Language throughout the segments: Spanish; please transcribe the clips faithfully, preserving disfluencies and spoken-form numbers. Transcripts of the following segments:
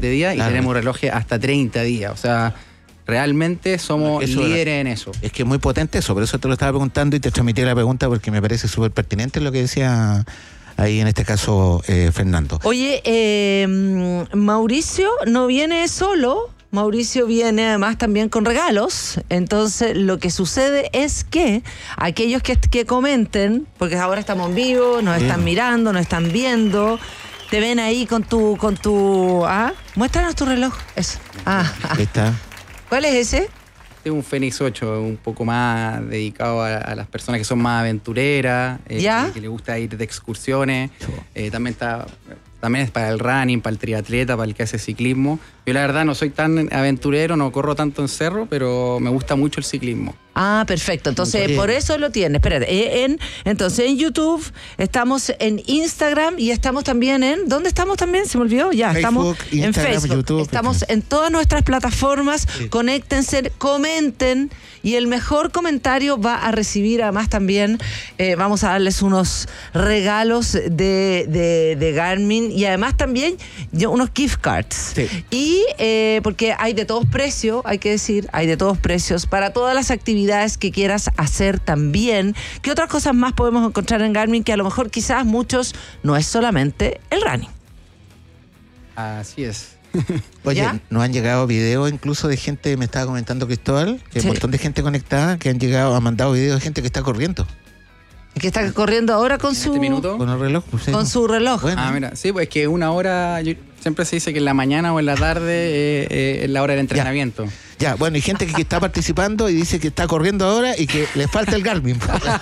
siete días, claro, y tenemos relojes hasta treinta días. O sea, realmente somos eso líderes era, en eso. Es que es muy potente eso, por eso te lo estaba preguntando y te transmití la pregunta porque me parece súper pertinente lo que decía ahí en este caso eh, Fernando. Oye, eh, Mauricio no viene solo. Mauricio viene además también con regalos. Entonces lo que sucede es que aquellos que, que comenten, porque ahora estamos en vivo, nos Bien. están mirando, nos están viendo, te ven ahí con tu, con tu, ah, muéstranos tu reloj. Eso. Ah, ahí está. ¿Cuál es ese? Es un Fénix ocho, un poco más dedicado a, a las personas que son más aventureras, eh, que, que les gusta ir de excursiones. Eh, también está, también es para el running, para el triatleta, para el que hace ciclismo. Yo la verdad no soy tan aventurero, no corro tanto en cerro, pero me gusta mucho el ciclismo. Ah, perfecto. Entonces, Bien. por eso lo tienes. Espérate. En, entonces, en YouTube, estamos en Instagram y estamos también en... ¿Dónde estamos también? Se me olvidó. Ya, Facebook, estamos Instagram, en Facebook. YouTube, estamos en todas nuestras plataformas. Sí. Conéctense, comenten y el mejor comentario va a recibir, además también, eh, vamos a darles unos regalos de, de, de Garmin y además también unos gift cards. Sí. Y eh, porque hay de todos precios, hay que decir, hay de todos precios para todas las actividades que quieras hacer también. ¿Qué otras cosas más podemos encontrar en Garmin que a lo mejor quizás muchos no es solamente el running? Así es. Oye, ¿Ya? nos han llegado videos incluso de gente, me estaba comentando Cristóbal, que hay sí. un montón de gente conectada que han llegado, han mandado videos de gente que está corriendo. Que está corriendo ahora con su... ¿Este minuto? Con el reloj. Pues, con su reloj. Bueno. Ah, mira, sí, pues que una hora, yo, siempre se dice que en la mañana o en la tarde eh, eh, es la hora del entrenamiento. Ya. Ya, bueno, hay gente que, que está participando y dice que está corriendo ahora y que le falta el Garmin.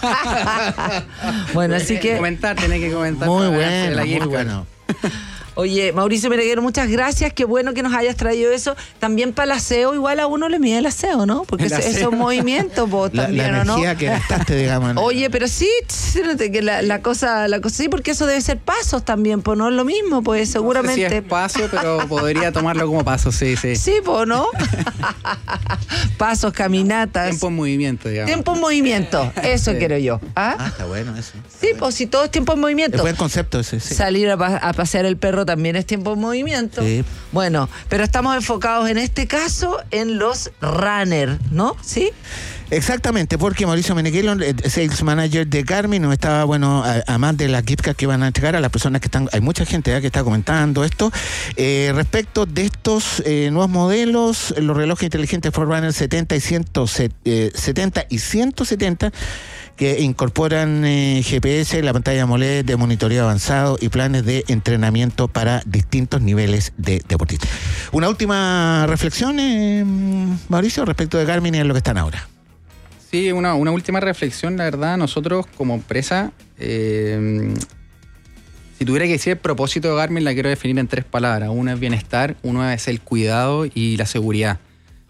Bueno, así que... Comentar, tiene que comentar. Muy bueno, la muy bueno. Oye, Mauricio Meneguero, muchas gracias. Qué bueno que nos hayas traído eso. También para el aseo, igual a uno le mide el aseo, ¿no? Porque eso es un movimiento, vos la, también, la ¿o no? energía que gastaste, digamos. Oye, pero sí, que la, la cosa, la cosa, sí, porque eso debe ser pasos también, pues no es lo mismo, pues seguramente. No sé si es paso, pero podría tomarlo como paso, sí, sí. Sí, pues, ¿no? Pasos, caminatas. Tiempo en movimiento, digamos. Tiempo en movimiento, eso sí. quiero yo. ¿Ah? ah, está bueno eso. Sí, bueno. pues si todo es tiempo en movimiento. Es buen concepto ese, sí. Salir a, a pasear el perro también es tiempo en movimiento. Sí. Bueno, pero estamos enfocados en este caso en los runners, ¿no? ¿Sí? Exactamente, porque Mauricio Meneguelo, Sales Manager de Garmin, nos estaba, bueno, además de las gift cards que van a entregar a las personas que están, hay mucha gente ¿eh? que está comentando esto, eh, respecto de estos eh, nuevos modelos, los relojes inteligentes Forerunner setenta y ciento setenta y ciento setenta, que incorporan eh, G P S, la pantalla AMOLED de monitoreo avanzado y planes de entrenamiento para distintos niveles de deportistas. Una última reflexión, eh, Mauricio, respecto de Garmin y en lo que están ahora. Sí, una, una última reflexión, la verdad, nosotros como empresa, eh, si tuviera que decir el propósito de Garmin, la quiero definir en tres palabras. Uno es bienestar, uno es el cuidado y la seguridad.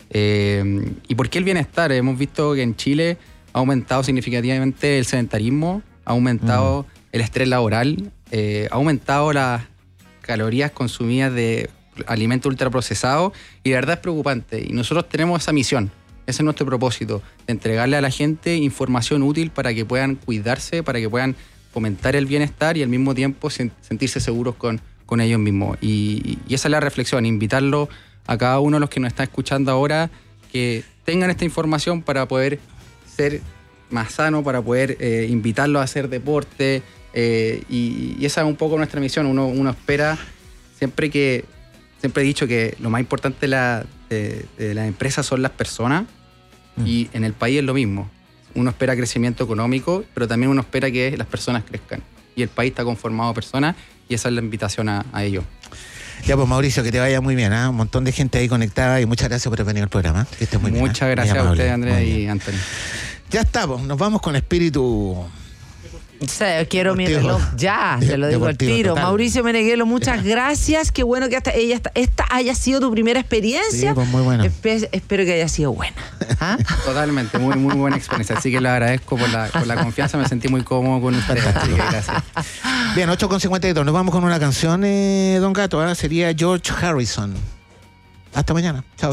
Eh, ¿Y por qué el bienestar? Hemos visto que en Chile ha aumentado significativamente el sedentarismo, ha aumentado mm. el estrés laboral, eh, ha aumentado las calorías consumidas de alimentos ultraprocesados y la verdad es preocupante. Y nosotros tenemos esa misión, ese es nuestro propósito, de entregarle a la gente información útil para que puedan cuidarse, para que puedan fomentar el bienestar y al mismo tiempo sentirse seguros con, con ellos mismos. Y, y esa es la reflexión, invitarlo a cada uno de los que nos está escuchando ahora que tengan esta información para poder ser más sano, para poder eh, invitarlos a hacer deporte eh, y, y esa es un poco nuestra misión. Uno, uno espera siempre que, siempre he dicho que lo más importante de la, de, de las empresas son las personas mm. y en el país es lo mismo. Uno espera crecimiento económico, pero también uno espera que las personas crezcan y el país está conformado de personas y esa es la invitación a, a ello. Ya pues Mauricio, que te vaya muy bien, ¿eh? Un montón de gente ahí conectada y muchas gracias por venir al programa. Que estés muy bien. Muchas ¿eh? gracias a ustedes, Andrea y Antonio. Ya estamos, nos vamos con espíritu. Sí, quiero mi reloj ya, te lo digo al tiro. Total. Mauricio Meneguelo, muchas gracias. Qué bueno que hasta ella esta, esta haya sido tu primera experiencia. Sí, pues muy buena. Espe- espero que haya sido buena. ¿Ah? Totalmente, muy, muy buena experiencia. Así que le agradezco por la, por la confianza, me sentí muy cómodo con ustedes. Así que gracias. Bien, ocho con cincuenta y dos, nos vamos con una canción, eh, Don Gato, ¿eh? Sería George Harrison. Hasta mañana. Chao.